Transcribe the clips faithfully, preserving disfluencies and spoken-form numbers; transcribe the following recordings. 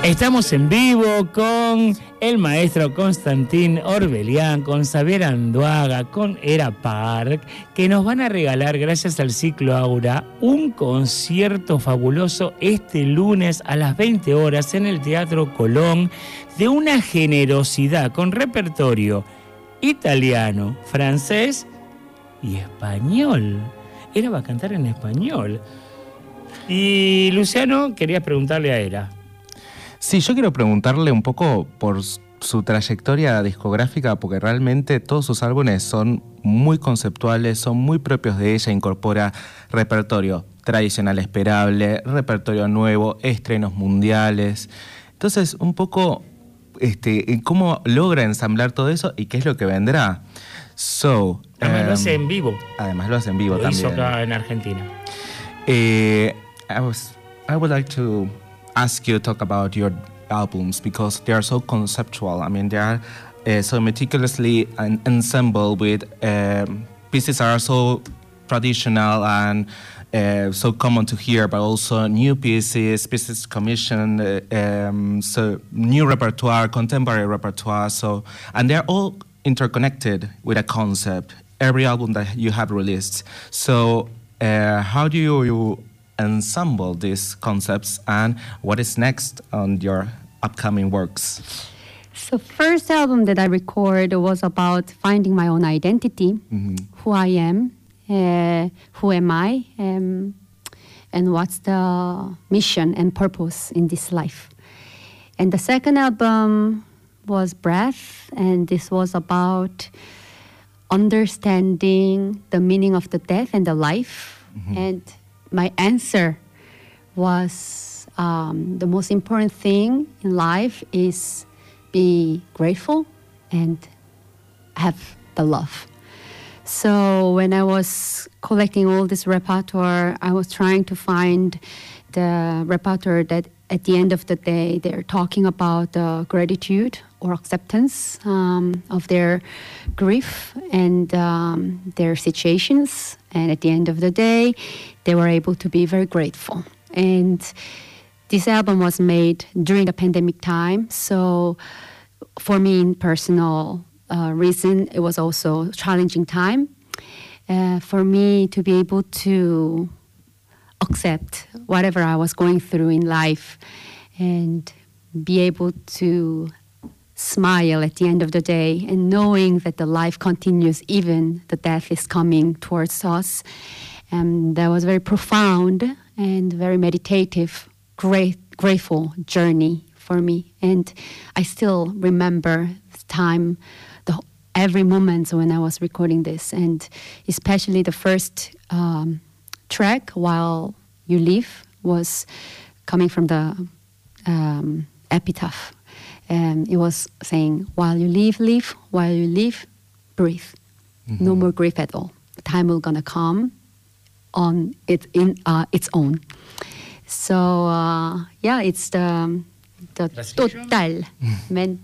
Estamos en vivo con el maestro Constantín Orbelián, con Xavier Anduaga, con Era Park, que nos van a regalar, gracias al Ciclo Aura, un concierto fabuloso este lunes a las veinte horas en el Teatro Colón, de una generosidad con repertorio italiano, francés y español. Era va a cantar en español. Y Luciano, querías preguntarle a Era. Sí, yo quiero preguntarle un poco por su trayectoria discográfica, porque realmente todos sus álbumes son muy conceptuales, son muy propios de ella, incorpora repertorio tradicional esperable, repertorio nuevo, estrenos mundiales. Entonces, un poco, este, ¿cómo logra ensamblar todo eso y qué es lo que vendrá? So, además um, lo hace en vivo. Además lo hace en vivo lo también. Lo hizo acá en Argentina. Eh, I, was, I would like to ask you to talk about your albums, because they are so conceptual. I mean, they are uh, so meticulously en- ensembled with um, pieces that are so traditional and uh, so common to hear, but also new pieces, pieces commissioned, uh, um, so new repertoire, contemporary repertoire. So, and they're all interconnected with a concept. Every album that you have released. So, uh, how do you, you ensemble these concepts, and what is next on your upcoming works? So first album that I recorded was about finding my own identity, mm-hmm. who I am, uh, who am I, um, and what's the mission and purpose in this life. And the second album was Breath, and this was about understanding the meaning of the death and the life. Mm-hmm. And my answer was um, the most important thing in life is be grateful and have the love. So when I was collecting all this repertoire, I was trying to find the repertoire that at the end of the day they're talking about uh, gratitude or acceptance um, of their grief and um, their situations. And at the end of the day, they were able to be very grateful. And this album was made during the pandemic time. So for me, in personal uh, reason, it was also a challenging time. Uh, for me to be able to accept whatever I was going through in life and be able to smile at the end of the day and knowing that the life continues even the death is coming towards us. And that was very profound and very meditative, great, grateful journey for me. And I still remember the time, the every moment when I was recording this, and especially the first um, track, While You Live, was coming from the um, epitaph. And it was saying, while you live, live, while you live, breathe. Mm-hmm. No more grief at all. The time will gonna come on it in uh, its own. So uh, yeah, it's the, the totalmente.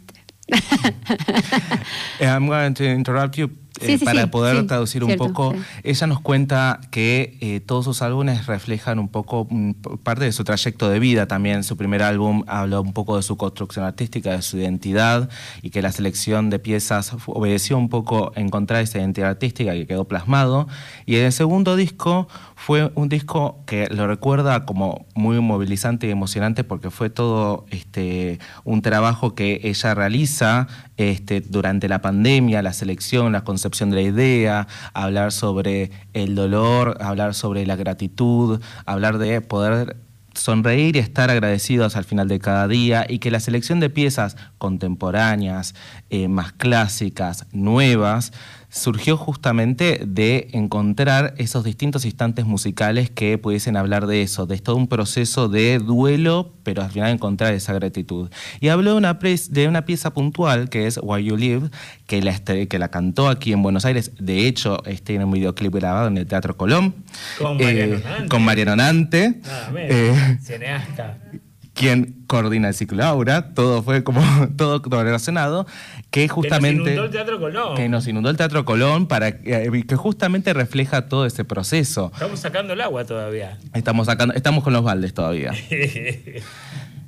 I'm going to interrupt you. Eh, sí, sí, para sí, poder sí, traducir cierto, un poco, sí. Ella nos cuenta que eh, todos sus álbumes reflejan un poco m, parte de su trayecto de vida también. Su primer álbum habla un poco de su construcción artística, de su identidad, y que la selección de piezas obedeció un poco a encontrar esa identidad artística que quedó plasmado. Y el segundo disco fue un disco que lo recuerda como muy movilizante y emocionante, porque fue todo este, un trabajo que ella realiza este, durante la pandemia, la selección, la concepción de la idea, hablar sobre el dolor, hablar sobre la gratitud, hablar de poder sonreír y estar agradecidos al final de cada día, y que la selección de piezas contemporáneas, eh, más clásicas, nuevas, surgió justamente de encontrar esos distintos instantes musicales que pudiesen hablar de eso, de todo un proceso de duelo, pero al final encontrar esa gratitud. Y habló de una, pre- de una pieza puntual que es While You Live, que la, este, que la cantó aquí en Buenos Aires. De hecho, tiene un videoclip grabado en el Teatro Colón. Con Mariano eh, Nante. Con Mariano Nante. Nada menos, eh, cineasta. Quien coordina el Ciclo Aura, todo fue como todo relacionado, que justamente... Que nos inundó el Teatro Colón. Que nos inundó el Teatro Colón, para, eh, que justamente refleja todo ese proceso. Estamos sacando el agua todavía. Estamos, sacando, estamos con los baldes todavía.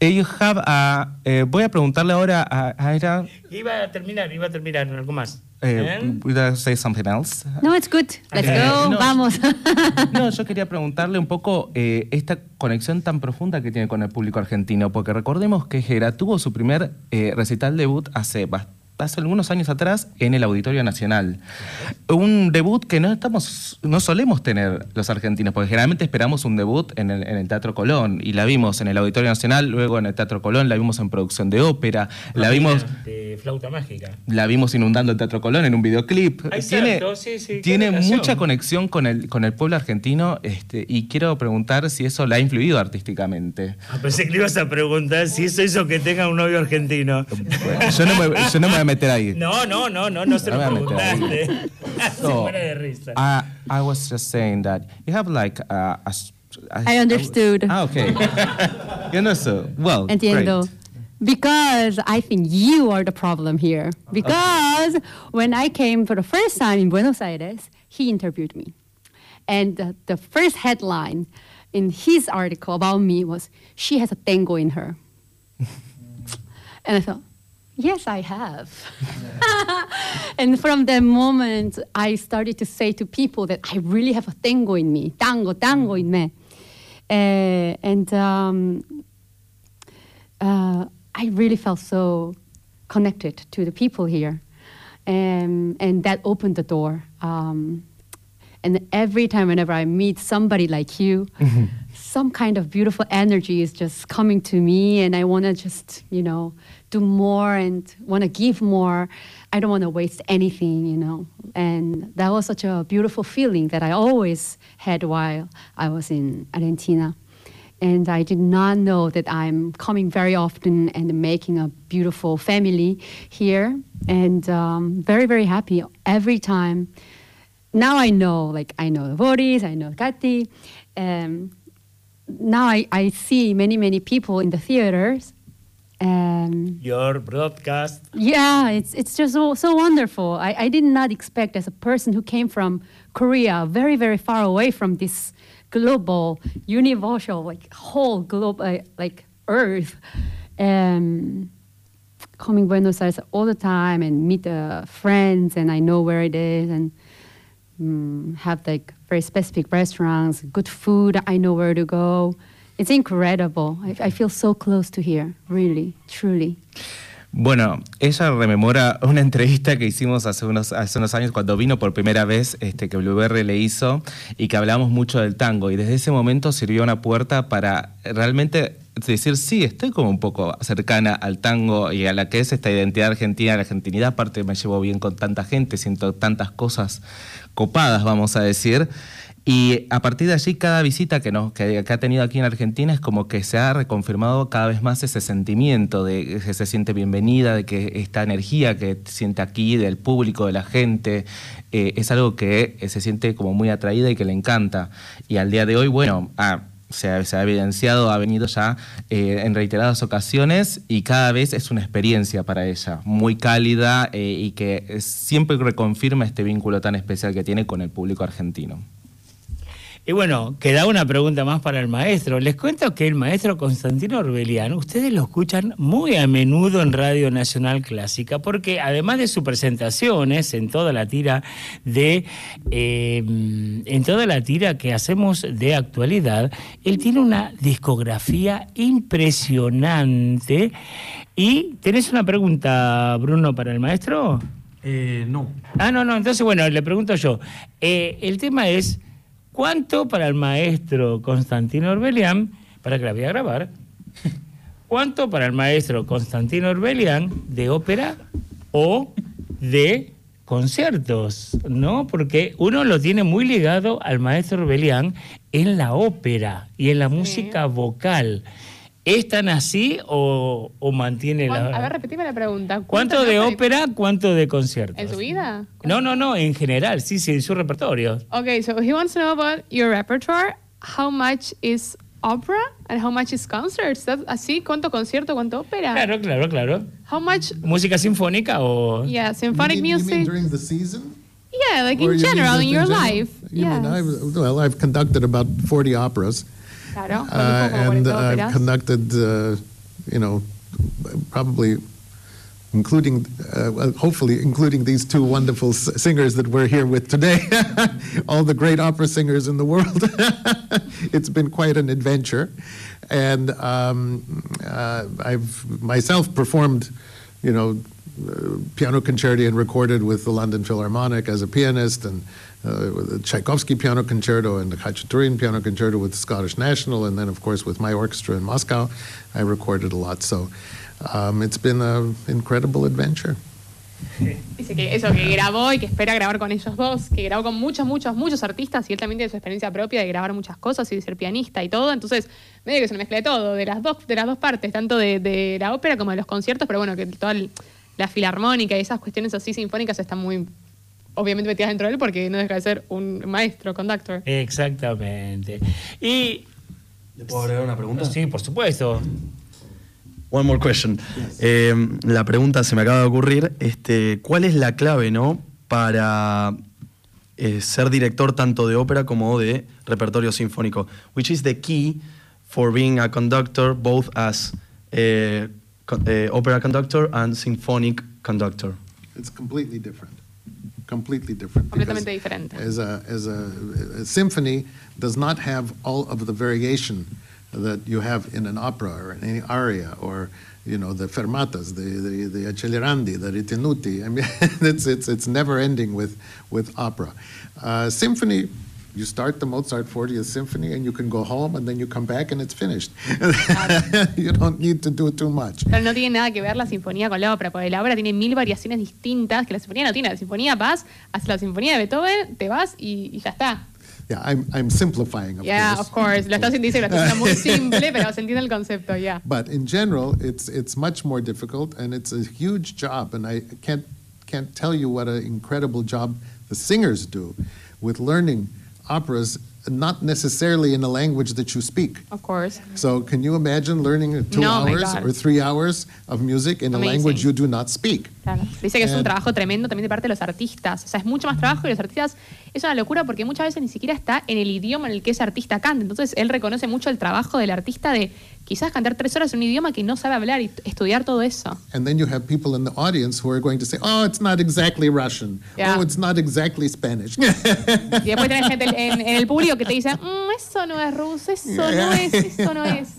Eh, you have a, eh, voy a preguntarle ahora a Aira. Iba a terminar, iba a terminar algo más. Eh, would I say something else? No, it's good. Let's Eh, go. no, Vamos. No, yo quería preguntarle un poco eh, esta conexión tan profunda que tiene con el público argentino, porque recordemos que Jera tuvo su primer eh, recital debut hace bastante. hace algunos años atrás en el Auditorio Nacional. Un debut que no estamos, no solemos tener los argentinos, porque generalmente esperamos un debut en el, en el Teatro Colón, y la vimos en el Auditorio Nacional, luego en el Teatro Colón, la vimos en producción de ópera, la vimos... De flauta mágica. La vimos inundando el Teatro Colón en un videoclip. Ay, tiene cierto, sí, sí, tiene relación. mucha conexión con el, con el pueblo argentino, este, y quiero preguntar si eso la ha influido artísticamente. Ah, pensé que le ibas a preguntar si eso hizo que tenga un novio argentino. Bueno, yo, no me, yo no me voy a meter ahí. No, no, no, no, no se lo No me voy a meter preguntaste. Se So, muere de risa. I, I was just saying that you have like a... a, a I understood. Ah, okay. You understood. Well, Entiendo. great. Because I think you are the problem here. Because when I came for the first time in Buenos Aires, he interviewed me. And the, the first headline in his article about me was, "She has a tango in her." And I thought, yes, I have. And from that moment, I started to say to people that I really have a tango in me, tango, tango in me. Uh, and um, uh, I really felt so connected to the people here. Um, and that opened the door. Um, and every time, whenever I meet somebody like you, mm-hmm. some kind of beautiful energy is just coming to me, and I want to just, you know, do more and want to give more. I don't want to waste anything, you know. And that was such a beautiful feeling that I always had while I was in Argentina. And I did not know that I'm coming very often and making a beautiful family here. And um, very, very happy every time. Now I know, like, I know Boris, I know Kati. Um, now I, I see many, many people in the theaters. Um, Your broadcast. Yeah, it's it's just so, so wonderful. I, I did not expect, as a person who came from Korea, very, very far away from this global, universal, like, whole globe, uh, like, earth, um, coming Buenos Aires all the time and meet uh, friends, and I know where it is, and um, have, like, very specific restaurants, good food, I know where to go. It's incredible. I, I feel so close to here, really, truly. Bueno, ella rememora una entrevista que hicimos hace unos, hace unos años cuando vino por primera vez, este, que W R le hizo, y que hablamos mucho del tango, y desde ese momento sirvió una puerta para realmente decir, sí, estoy como un poco cercana al tango y a la que es esta identidad argentina. La argentinidad, aparte, me llevo bien con tanta gente, siento tantas cosas copadas, vamos a decir. Y a partir de allí, cada visita que, nos, que, que ha tenido aquí en Argentina es como que se ha reconfirmado cada vez más ese sentimiento de que se siente bienvenida, de que esta energía que siente aquí del público, de la gente, eh, es algo que eh, se siente como muy atraída y que le encanta. Y al día de hoy, bueno, ah, se, ha, se ha evidenciado, ha venido ya eh, en reiteradas ocasiones, y cada vez es una experiencia para ella, muy cálida, eh, y que siempre reconfirma este vínculo tan especial que tiene con el público argentino. Y bueno, queda una pregunta más para el maestro. Les cuento que el maestro Constantino Orbelian, ustedes lo escuchan muy a menudo en Radio Nacional Clásica, porque además de sus presentaciones en toda la tira de eh, en toda la tira que hacemos de actualidad, él tiene una discografía impresionante. Y ¿tenés una pregunta, Bruno, para el maestro? Eh, no. Ah, no, no. Entonces, bueno, le pregunto yo. Eh, el tema es, ¿cuánto para el maestro Constantino Orbelian, para que la voy a grabar, cuánto para el maestro Constantino Orbelian de ópera o de conciertos, ¿no? Porque uno lo tiene muy ligado al maestro Orbelian en la ópera y en la sí. música vocal. ¿Es tan así o, o mantiene la...? A ver, repetime la pregunta. ¿Cuánto de ópera, cuánto de conciertos? ¿En su vida? No, no, no, en general, sí, sí, en su repertorio. Okay, so he wants to know about your repertoire. How much is opera and how much is concerts? ¿Estás así? ¿Cuánto concierto, cuánto ópera? Claro, claro, claro. How much... ¿Música sinfónica o...? Yeah, symphonic you mean, music. You mean during the season? Yeah, like Or in you mean general, just in your general? life. You Yes. mean, I've, well, I've conducted about forty operas. Claro, Uh, and óperas. I've conducted uh, you know, probably including, uh, well, hopefully including these two wonderful s- singers that we're here with today, all the great opera singers in the world. It's been quite an adventure. And um, uh, I've myself performed, you know, uh, piano concerti and recorded with the London Philharmonic as a pianist, and uh, with the Tchaikovsky Piano Concerto and the Khachaturian Piano Concerto with the Scottish National, and then of course with my orchestra in Moscow, I recorded a lot. So um, it's been an incredible adventure. Dice que eso, que grabó y que espera grabar con ellos dos, que grabó con muchos, muchos, muchos artistas, y él también tiene su experiencia propia de grabar muchas cosas y de ser pianista y todo. Entonces, medio que se mezcla de todo, de las dos, de las dos partes, tanto de, de la ópera como de los conciertos, pero bueno, que toda el, la filarmónica y esas cuestiones así sinfónicas están muy, obviamente, metidas dentro de él, porque no deja de ser un maestro, conductor. Exactamente. Y... ¿Le puedo agregar una pregunta? Sí, por supuesto. One more question. Eh, la pregunta se me acaba de ocurrir. Este, ¿cuál es la clave, no, para eh, ser director tanto de ópera como de repertorio sinfónico? Which is the key for being a conductor, both as a, a opera conductor and symphonic conductor? It's completely different. Completely different. Completamente because diferente. As a as a, a symphony does not have all of the variation that you have in an opera or in any aria, or you know the fermatas, the the, the accelerandi, the ritenuti. I mean, it's it's it's never ending with with opera. Uh, symphony. You start the Mozart fortieth Symphony and you can go home and then you come back and it's finished. You don't need to do too much. Pero no tiene nada que ver la sinfonía con la ópera, porque la ópera tiene mil variaciones distintas que la sinfonía no tiene. La sinfonía vas, haces la sinfonía de Beethoven, te vas y, y ya está. Yeah, I'm I'm simplifying, of Yeah, course. of course. Lo estás diciendo, lo estás diciendo muy simple, pero se entiende el concepto, yeah. But in general, it's it's much more difficult, and it's a huge job. And I can't can't tell you what an incredible job the singers do with learning operas, not necessarily in a language that you speak. Of course. So can you imagine learning two No, my hours God. or three hours of music in Amazing. a language you do not speak? Claro. Dice que es un And- trabajo tremendo también de parte de los artistas. O sea, es mucho más trabajo y los artistas es una locura porque muchas veces ni siquiera está en el idioma en el que ese artista canta. Entonces, él reconoce mucho el trabajo del artista de quizás cantar tres horas en un idioma que no sabe hablar y estudiar todo eso. And then you have people in the audience who are going to say, "Oh, it's not exactly Russian. Yeah. Oh, it's not exactly Spanish." Y después tenés gente en, en el público que te dice, "Mm, eso no es ruso, eso no es, eso no es.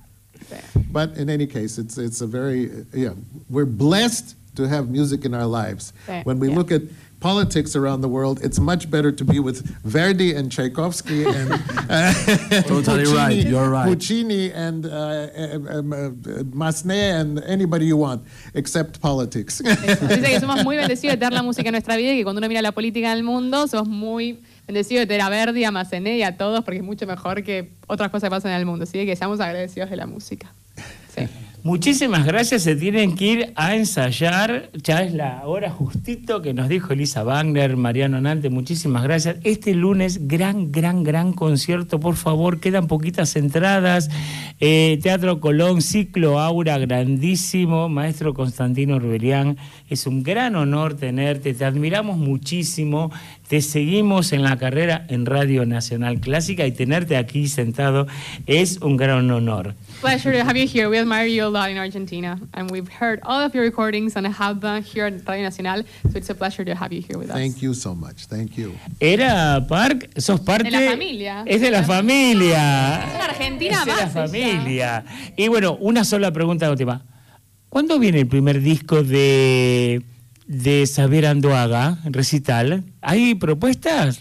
But in any case, it's it's a very uh, yeah. We're blessed to have music in our lives. Yeah, When we yeah. look at politics around the world, it's much better to be with Verdi and Tchaikovsky and uh, Totally Puccini, right, you're right. Puccini and uh, um, uh, Massenet and anybody you want, except politics. Eso. Dice que somos muy bendecidos de tener la música en nuestra vida y que cuando uno mira la política del mundo, somos muy bendecidos de tener a Verdi, a Massenet y a todos porque es mucho mejor que otras cosas que pasan en el mundo. Así que seamos agradecidos de la música. Sí. Muchísimas gracias, se tienen que ir a ensayar, ya es la hora justito que nos dijo Elisa Wagner, Mariano Nante, muchísimas gracias. Este lunes, gran, gran, gran concierto, por favor, quedan poquitas entradas, eh, Teatro Colón, Ciclo Aura, grandísimo, maestro Constantino Orbelián, es un gran honor tenerte, te admiramos muchísimo, te seguimos en la carrera en Radio Nacional Clásica y tenerte aquí sentado es un gran honor. Pleasure to have you here. We admire you a lot in Argentina, and we've heard all of your recordings and have them here at Radio Nacional. So it's a pleasure to have you here with us. Thank you so much. Thank you. Era Park, sos parte... De la familia. Es de la familia. Es Argentina Es de la más, ella. familia. Y bueno, una sola pregunta última. ¿Cuándo viene el primer disco de, de Xavier Anduaga, recital? ¿Hay propuestas?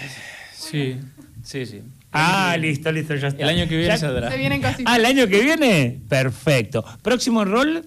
Sí, sí, sí. Ah, listo, listo, ya está. El año que viene Ya- saldrá. Se vienen cositas. Ah, ¿el año que viene? Perfecto. ¿Próximo rol?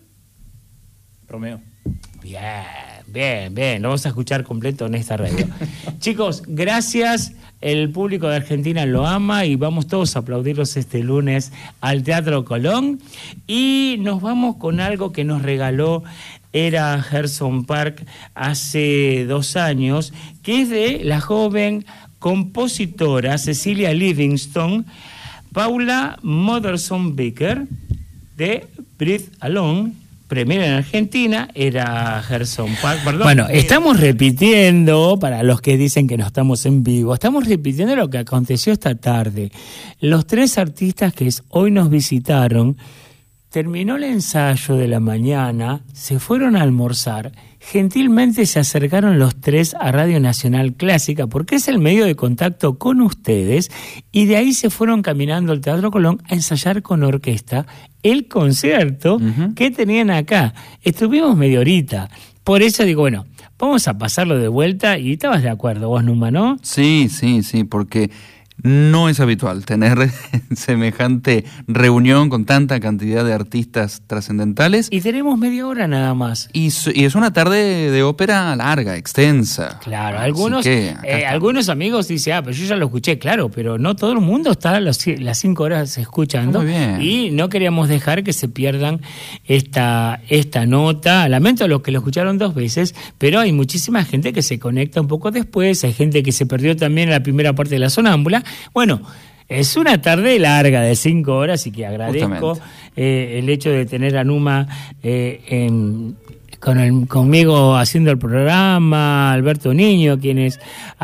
Romeo. Bien, bien, bien. Lo vamos a escuchar completo en esta radio. Chicos, gracias. El público de Argentina lo ama y vamos todos a aplaudirlos este lunes al Teatro Colón. Y nos vamos con algo que nos regaló era Gerson Park hace dos años, que es de la joven compositora Cecilia Livingston, Paula Motherson Becker, de Breathe Alone. Primera en Argentina era Gerson Park, perdón. Bueno, estamos repitiendo, para los que dicen que no estamos en vivo, estamos repitiendo lo que aconteció esta tarde. Los tres artistas que hoy nos visitaron terminó el ensayo de la mañana, se fueron a almorzar. Gentilmente se acercaron los tres a Radio Nacional Clásica, porque es el medio de contacto con ustedes, y de ahí se fueron caminando al Teatro Colón a ensayar con orquesta el concierto uh-huh. que tenían acá. Estuvimos media horita. Por eso digo, bueno, vamos a pasarlo de vuelta. Y estabas de acuerdo vos, Numa, ¿no? Sí, sí, sí, porque no es habitual tener semejante reunión con tanta cantidad de artistas trascendentales. Y tenemos media hora nada más. Y, y es una tarde de ópera larga, extensa. Claro, algunos eh, algunos amigos dicen, ah, pero yo ya lo escuché, claro, pero no todo el mundo está las, las cinco horas escuchando. Muy bien. Y no queríamos dejar que se pierdan esta, esta nota. Lamento a los que lo escucharon dos veces, pero hay muchísima gente que se conecta un poco después, hay gente que se perdió también en la primera parte de la sonámbula. Bueno, es una tarde larga de cinco horas y que agradezco eh, el hecho de tener a Numa eh, en, con el, conmigo haciendo el programa, Alberto Niño, quienes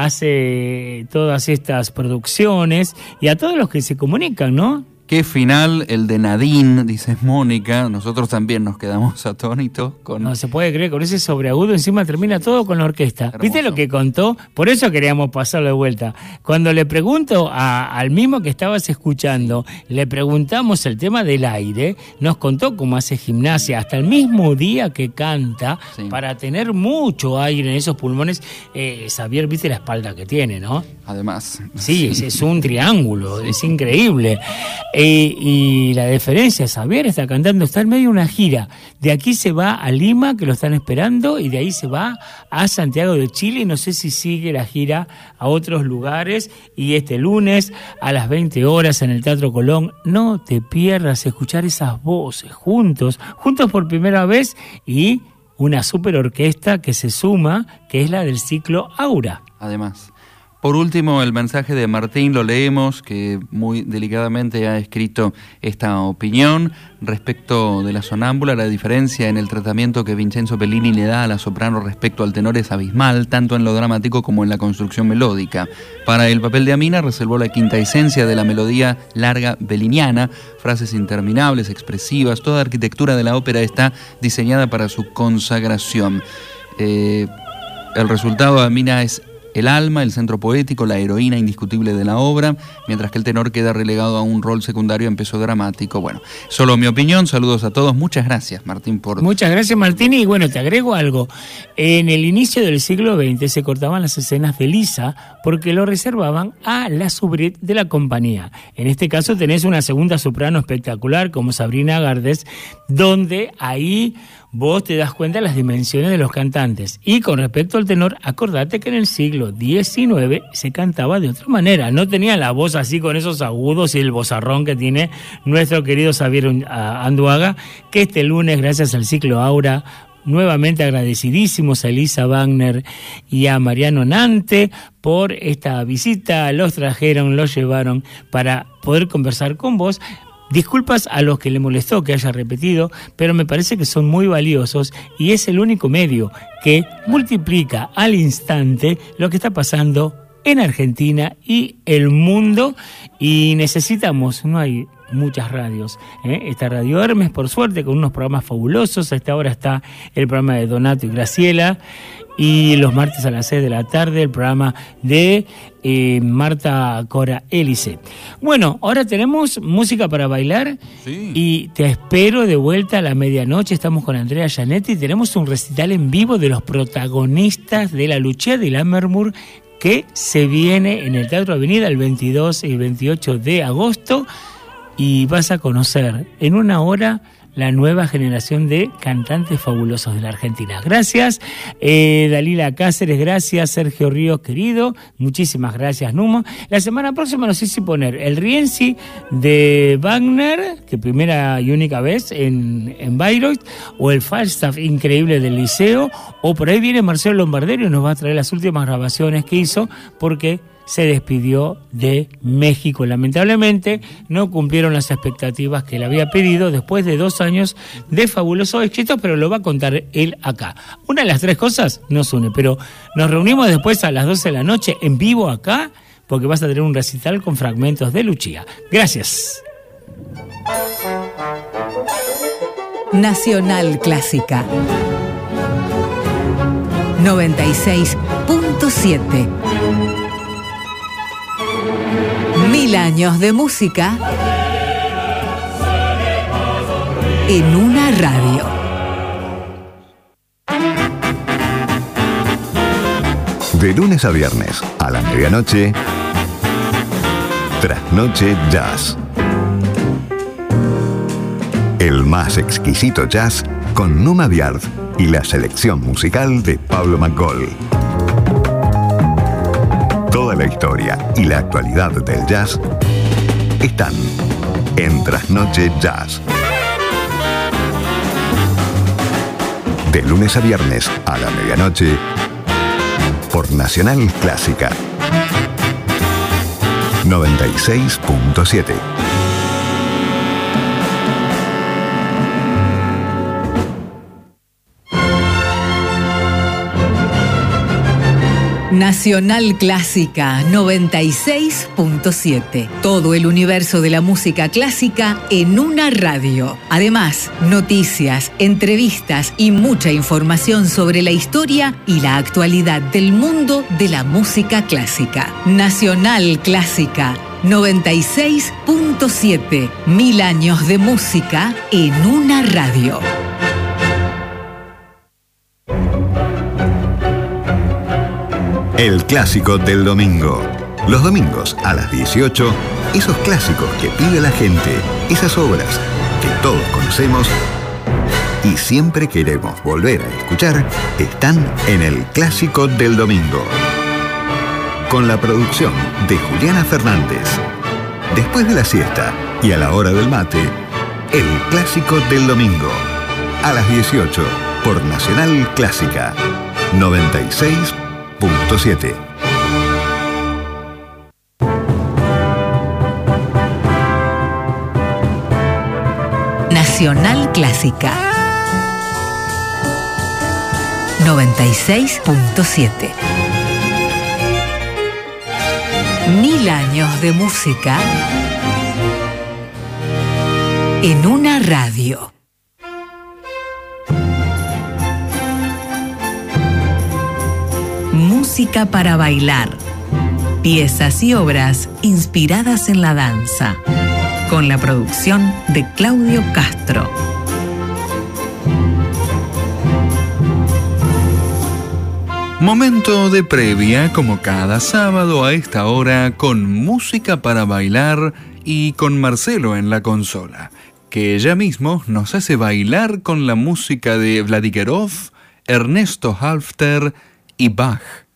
hace todas estas producciones, y a todos los que se comunican, ¿no? Qué final el de Nadine, dice Mónica. Nosotros también nos quedamos atónitos con... No se puede creer, con ese sobreagudo encima termina todo con la orquesta. Hermoso. ¿Viste lo que contó? Por eso queríamos pasarlo de vuelta. Cuando le pregunto a, al mismo que estabas escuchando, le preguntamos el tema del aire, nos contó cómo hace gimnasia hasta el mismo día que canta, sí, para tener mucho aire en esos pulmones. Eh, Xavier, ¿viste la espalda que tiene, no? Además. Sí, es, es un triángulo, sí, es increíble. Eh, y la diferencia, Xavier está cantando, está en medio de una gira. De aquí se va a Lima, que lo están esperando, y de ahí se va a Santiago de Chile, y no sé si sigue la gira a otros lugares. Y este lunes a las veinte horas en el Teatro Colón, no te pierdas escuchar esas voces juntos, juntos por primera vez, y una super orquesta que se suma, que es la del ciclo Aura. Además. Por último, el mensaje de Martín, lo leemos, que muy delicadamente ha escrito esta opinión respecto de la sonámbula. La diferencia en el tratamiento que Vincenzo Bellini le da a la soprano respecto al tenor es abismal, tanto en lo dramático como en la construcción melódica. Para el papel de Amina reservó la quinta esencia de la melodía larga belliniana, frases interminables, expresivas. Toda arquitectura de la ópera está diseñada para su consagración. Eh, el resultado de Amina es el alma, el centro poético, la heroína indiscutible de la obra, mientras que el tenor queda relegado a un rol secundario en peso dramático. Bueno, solo mi opinión. Saludos a todos. Muchas gracias, Martín, por... Muchas gracias, Martín. Y bueno, te agrego algo. En el inicio del siglo veinte se cortaban las escenas de Lisa porque lo reservaban a la soubrette de la compañía. En este caso tenés una segunda soprano espectacular como Sabrina Gardes, donde ahí vos te das cuenta de las dimensiones de los cantantes. Y con respecto al tenor, acordate que en el siglo diecinueve se cantaba de otra manera. No tenía la voz así con esos agudos y el vozarrón que tiene nuestro querido Xavier Anduaga, que este lunes, gracias al ciclo Aura, nuevamente agradecidísimos a Elisa Wagner y a Mariano Nante por esta visita. Los trajeron, los llevaron para poder conversar con vos. Disculpas a los que le molestó que haya repetido, pero me parece que son muy valiosos y es el único medio que multiplica al instante lo que está pasando en Argentina y el mundo, y necesitamos, no hay muchas radios, ¿eh? Está Radio Hermes, por suerte, con unos programas fabulosos. A esta hora está el programa de Donato y Graciela, y los martes a las seis de la tarde el programa de eh, Marta Cora Hélice. Bueno, ahora tenemos música para bailar, sí, y te espero de vuelta a la medianoche. Estamos con Andrea Gianetti y tenemos un recital en vivo de los protagonistas de la Lucia di Lammermoor, que se viene en el Teatro Avenida el veintidós y veintiocho de agosto, y vas a conocer en una hora la nueva generación de cantantes fabulosos de la Argentina. Gracias, eh, Dalila Cáceres, gracias, Sergio Ríos, querido, muchísimas gracias, Numa. La semana próxima no sé si poner el Rienzi de Wagner, que primera y única vez en, en Bayreuth, o el Falstaff increíble del Liceo, o por ahí viene Marcelo Lombardero y nos va a traer las últimas grabaciones que hizo, porque se despidió de México. Lamentablemente no cumplieron las expectativas que le había pedido después de dos años de fabulosos éxitos, pero lo va a contar él acá. Una de las tres cosas nos une, pero nos reunimos después a las doce de la noche en vivo acá, porque vas a tener un recital con fragmentos de Lucia. Gracias. Nacional Clásica noventa y seis punto siete. Mil años de música en una radio. De lunes a viernes, a la medianoche, Trasnoche Jazz. El más exquisito jazz con Numa Biard y la selección musical de Pablo McCall. Toda la historia y la actualidad del jazz están en Trasnoche Jazz. De lunes a viernes a la medianoche por Nacional Clásica noventa y seis punto siete. Nacional Clásica noventa y seis punto siete. Todo el universo de la música clásica en una radio. Además, noticias, entrevistas y mucha información sobre la historia y la actualidad del mundo de la música clásica. Nacional Clásica noventa y seis punto siete. Mil años de música en una radio. El clásico del domingo. Los domingos a las dieciocho, esos clásicos que pide la gente, esas obras que todos conocemos y siempre queremos volver a escuchar, están en el clásico del domingo. Con la producción de Juliana Fernández. Después de la siesta y a la hora del mate, el clásico del domingo. A las dieciocho por Nacional Clásica noventa y seis punto siete. Nacional Clásica noventa y seis punto siete. Mil años de música en una radio. Música para bailar. Piezas y obras inspiradas en la danza. Con la producción de Claudio Castro. Momento de previa, como cada sábado a esta hora, con música para bailar y con Marcelo en la consola, que ella mismo nos hace bailar con la música de Vladimir, Ernesto Halffter y Bach.